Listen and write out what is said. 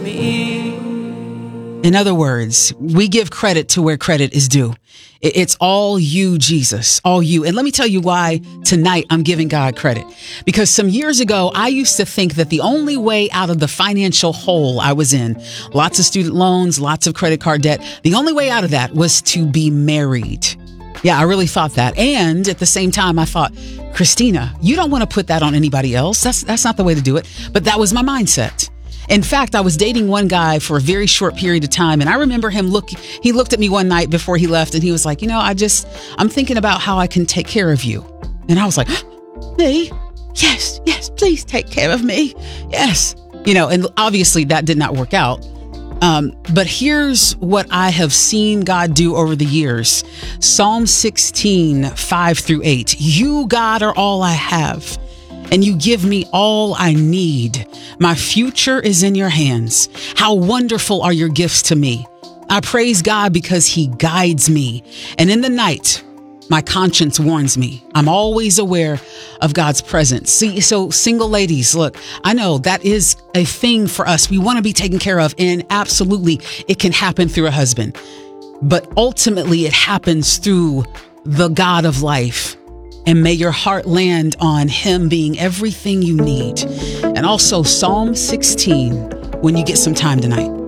In other words, we give credit to where credit is due. It's all you, Jesus, all you. And let me tell you why tonight I'm giving God credit. Because some years ago, I used to think that the only way out of the financial hole I was in, lots of student loans, lots of credit card debt, the only way out of that was to be married. Yeah, I really thought that. And at the same time, I thought, Christina, you don't want to put that on anybody else. That's not the way to do it. But that was my mindset. In fact, I was dating one guy for a very short period of time. And I remember he looked at me one night before he left and he was like, I'm thinking about how I can take care of you. And I was like, me? Yes, please take care of me. Yes. And obviously that did not work out. But here's what I have seen God do over the years. Psalm 16, 5-8. You, God, are all I have, and you give me all I need. My future is in your hands. How wonderful are your gifts to me. I praise God because he guides me. And in the night, my conscience warns me. I'm always aware of God's presence. See, so single ladies, look, I know that is a thing for us. We want to be taken care of, and absolutely it can happen through a husband. But ultimately it happens through the God of life. And may your heart land on him being everything you need. And also Psalm 16 when you get some time tonight.